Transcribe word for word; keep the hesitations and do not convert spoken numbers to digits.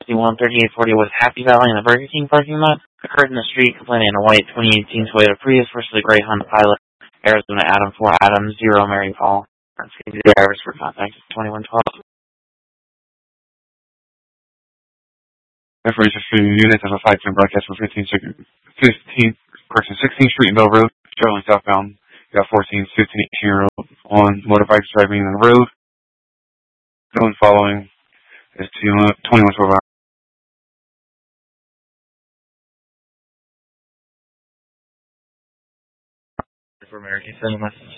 fifty-one thirty-eight forty West Happy Valley in the Burger King parking lot. Occurred in the street, complaining in a white twenty eighteen Toyota Prius versus a gray Honda Pilot. Arizona Adam four Adam zero Mary Paul. The drivers for contact twenty-one twelve. Information for units of a five ten broadcast for fifteenth, fifteenth, correction, sixteenth Street and Bell Road, traveling southbound. You got fourteen, fifteen, eighteen year old on motorbikes driving on the road. Zone following is twenty-one twelve. For American Cinema.